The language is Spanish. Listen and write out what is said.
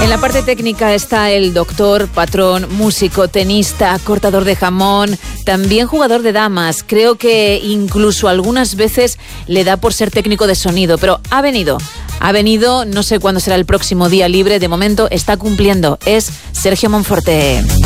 En la parte técnica está el doctor, patrón, músico, tenista, cortador de jamón, también jugador de damas. Creo que incluso algunas veces le da por ser técnico de sonido, pero ha venido, no sé cuándo será el próximo día libre, de momento está cumpliendo. Es Sergio Monforte.